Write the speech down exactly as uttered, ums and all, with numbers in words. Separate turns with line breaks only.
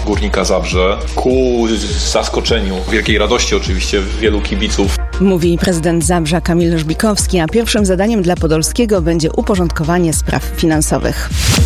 Górnika Zabrze, ku zaskoczeniu, wielkiej radości oczywiście wielu kibiców.
Mówi prezydent Zabrza Kamil Żbikowski, a pierwszym zadaniem dla Podolskiego będzie uporządkowanie spraw finansowych.